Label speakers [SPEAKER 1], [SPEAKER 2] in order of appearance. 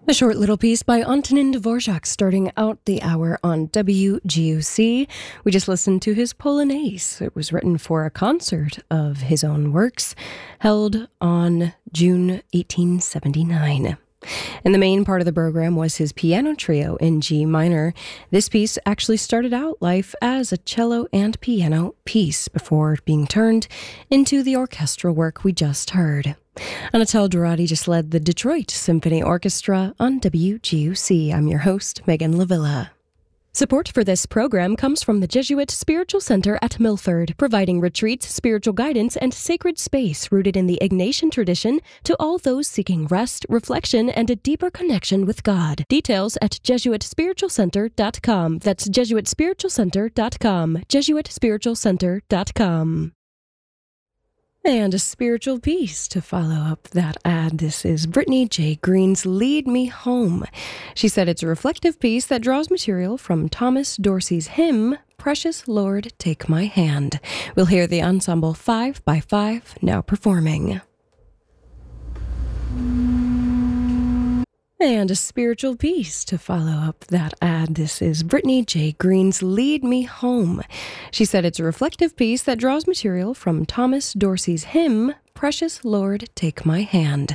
[SPEAKER 1] A short little piece by Antonin Dvorak starting out the hour on WGUC. We just listened to his Polonaise. It was written for a concert of his own works held on June 1879. And the main part of the program was his piano trio in G minor. This piece actually started out life as a cello and piano piece before being turned into the orchestral work we just heard. Anatole Durati just led the Detroit Symphony Orchestra on WGUC. I'm your host, Megan Lavilla. Support for this program comes from the Jesuit Spiritual Center at Milford, providing retreats, spiritual guidance, and sacred space rooted in the Ignatian tradition to all those seeking rest, reflection, and a deeper connection with God. Details at JesuitSpiritualCenter.com. That's JesuitSpiritualCenter.com. JesuitSpiritualCenter.com. And a spiritual piece to follow up that ad. This is Brittany J. Green's Lead Me Home. She said it's a reflective piece that draws material from Thomas Dorsey's hymn, Precious Lord, Take My Hand. We'll hear the ensemble 5 by 5 now performing. And a spiritual piece to follow up that ad. This is Brittany J. Green's Lead Me Home. She said it's a reflective piece that draws material from Thomas Dorsey's hymn, Precious Lord, Take My Hand.